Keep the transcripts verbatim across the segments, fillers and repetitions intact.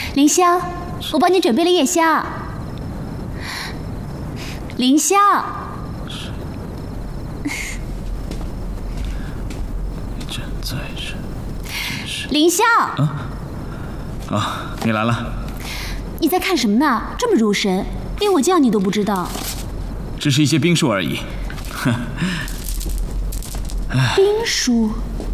凌霄，我帮你准备了夜宵。凌霄， 真在这，真是。 凌霄， 啊啊，你来了。 你在看什么呢？这么入神，连我叫你都不知道。 只是一些兵书而已。哼。 兵书。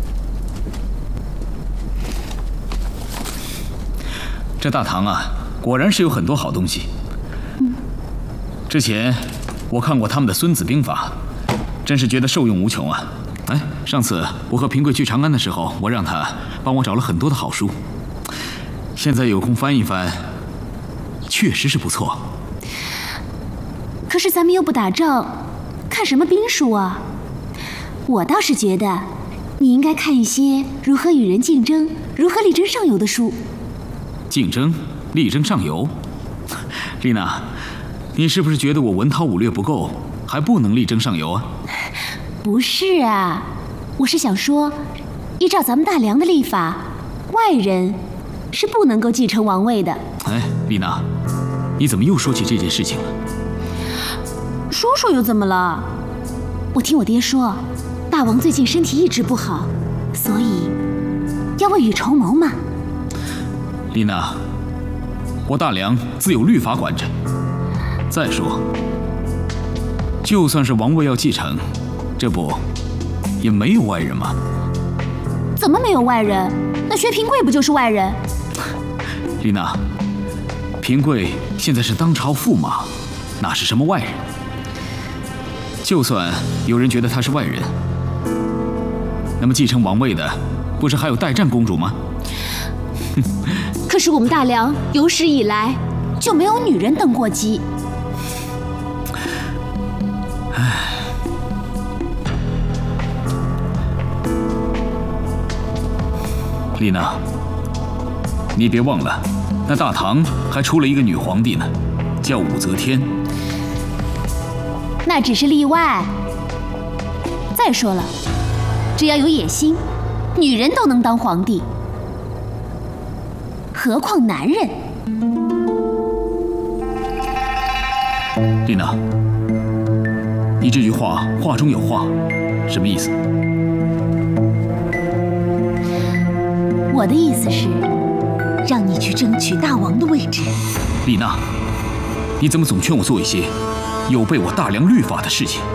这大唐啊，果然是有很多好东西。 嗯。 之前我看过他们的《孙子兵法》，真是觉得受用无穷啊！哎，上次我和平贵去长安的时候，我让他帮我找了很多的好书，现在有空翻一翻，确实是不错。 可是咱们又不打仗，看什么兵书啊？我倒是觉得，你应该看一些如何与人竞争、如何力争上游的书。 竞争，力争上游。丽娜，你是不是觉得我文韬武略不够，还不能力争上游啊？ 不是啊，我是想说，依照咱们大梁的历法，外人是不能够继承王位的。 哎，丽娜，你怎么又说起这件事情了？ 说说又怎么了？我听我爹说，大王最近身体一直不好，所以要未雨绸缪嘛。 丽娜，我大梁自有律法管着。再说，就算是王位要继承，这不也没有外人吗？ 怎么没有外人？那薛平贵不就是外人？ 丽娜，平贵现在是当朝驸马，哪是什么外人？就算有人觉得他是外人，那么继承王位的，不是还有代战公主吗？ 可是我们大梁有史以来就没有女人登过基。 唉，丽娜，你别忘了，那大唐还出了一个女皇帝呢，叫武则天。 那只是例外。再说了，只要有野心，女人都能当皇帝，何况男人？ 丽娜，你这句话话中有话，什么意思？ 我的意思是，让你去争取大王的位置。 丽娜，你怎么总劝我做一些有悖我大梁律法的事情？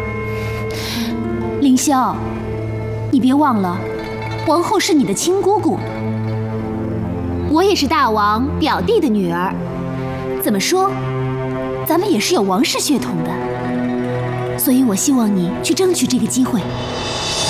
凌霄，你别忘了，王后是你的亲姑姑，我也是大王表弟的女儿。怎么说，咱们也是有王室血统的，所以我希望你去争取这个机会。